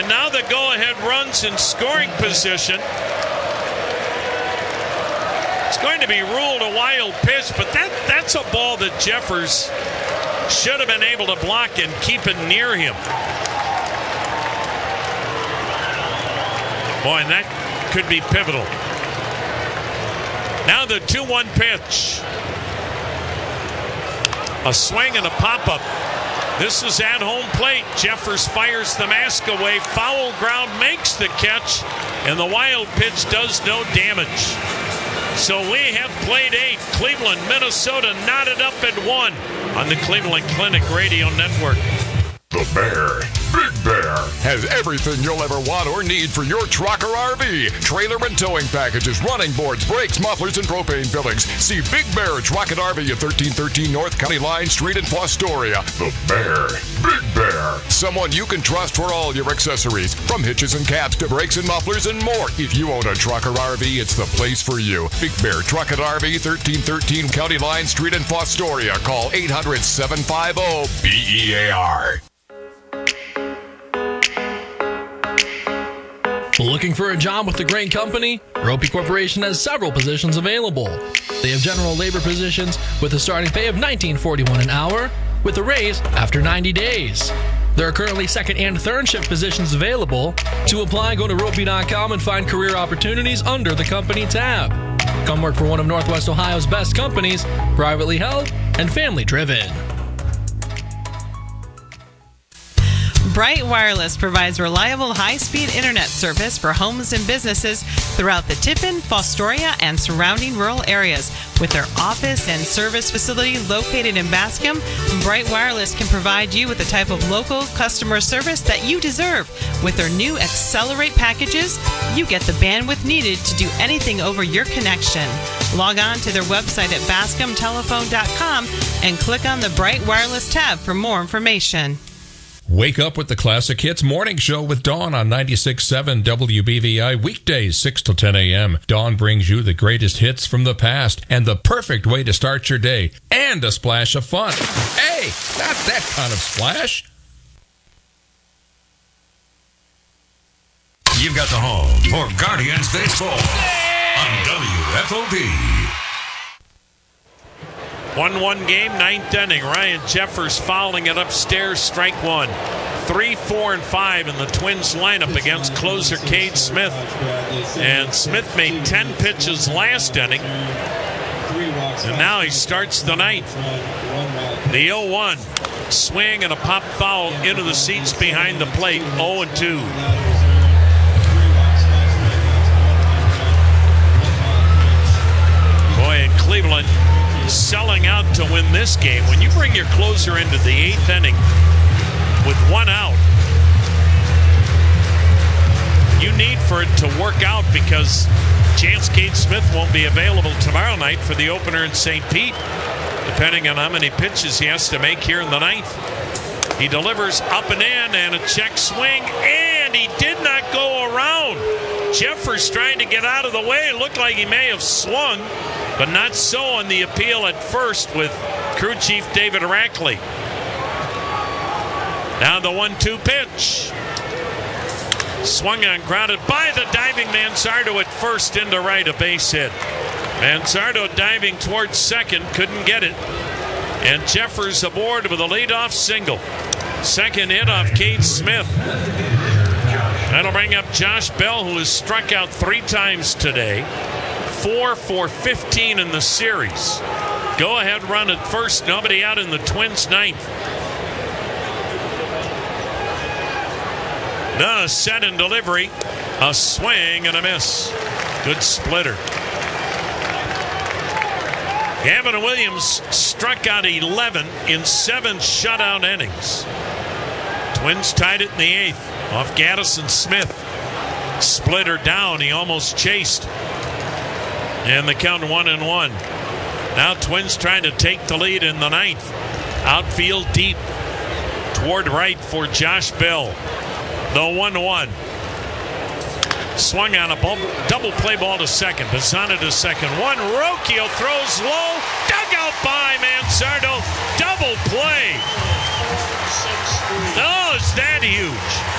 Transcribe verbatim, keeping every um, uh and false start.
And now the go-ahead runs in scoring position. It's going to be ruled a wild pitch, but that, that's a ball that Jeffers should have been able to block and keep it near him. Boy, and that could be pivotal. Now the two one pitch. A swing and a pop-up. This is at home plate. Jeffers fires the mask away. Foul ground makes the catch, and the wild pitch does no damage. So we have played eight. Cleveland, Minnesota knotted up at one on the Cleveland Clinic Radio Network. The Bear, Big Bear, has everything you'll ever want or need for your truck or R V. Trailer and towing packages, running boards, brakes, mufflers, and propane fillings. See Big Bear Truck and R V at thirteen thirteen North County Line Street in Fostoria. The Bear, Big Bear, someone you can trust for all your accessories, from hitches and caps to brakes and mufflers and more. If you own a truck or R V, it's the place for you. Big Bear Truck and R V, thirteen thirteen County Line Street in Fostoria. Call eight hundred, seven five zero, B E A R. Looking for a job with a great company? Ropey Corporation has several positions available. They have general labor positions with a starting pay of nineteen forty-one an hour, with a raise after ninety days. There are currently second and third shift positions available. To apply, go to ropey dot com and find career opportunities under the company tab. Come work for one of Northwest Ohio's best companies, privately held and family driven. Bright Wireless provides reliable high-speed internet service for homes and businesses throughout the Tiffin, Fostoria, and surrounding rural areas. With their office and service facility located in Bascom, Bright Wireless can provide you with the type of local customer service that you deserve. With their new Accelerate packages, you get the bandwidth needed to do anything over your connection. Log on to their website at bascom telephone dot com and click on the Bright Wireless tab for more information. Wake up with the Classic Hits Morning Show with Dawn on ninety-six point seven W B V I, weekdays six to ten a.m. Dawn brings you the greatest hits from the past and the perfect way to start your day, and a splash of fun. Hey, not that kind of splash. You've got the home for Guardians Baseball on W F O P. one one game, ninth inning. Ryan Jeffers fouling it upstairs, strike one. Three, four, and five in the Twins lineup against closer Cade Smith. And Smith made ten pitches last inning. And now he starts the ninth. The oh one. Swing and a pop foul into the seats behind the plate. oh and two. Boy, in Cleveland, selling out to win this game. When you bring your closer into the eighth inning with one out, you need for it to work out, because Chance Cade Smith won't be available tomorrow night for the opener in Saint Pete, depending on how many pitches he has to make here in the ninth. He delivers up and in, and a check swing, and he did not go around. Jeffers trying to get out of the way. It looked like he may have swung, but not so on the appeal at first with crew chief David Rackley. Now the one two pitch. Swung on, grounded by the diving Manzardo at first into right, a base hit. Manzardo diving towards second, couldn't get it. And Jeffers aboard with a leadoff single. Second hit off Cade Smith. That'll bring up Josh Bell, who has struck out three times today. Four for fifteen in the series. Go ahead run at first, nobody out in the Twins ninth. The set and delivery, a swing and a miss. Good splitter. Gavin Williams struck out eleven in seven shutout innings. Twins tied it in the eighth off Gaddison Smith. Splitter down, he almost chased. And the count one and one. Now Twins trying to take the lead in the ninth. Outfield deep toward right for Josh Bell. The one one. Swung on a ball, double play ball to second. Bassana to second. One. Rocchio throws low. Dugout by Manzardo. Double play. Oh, is that huge?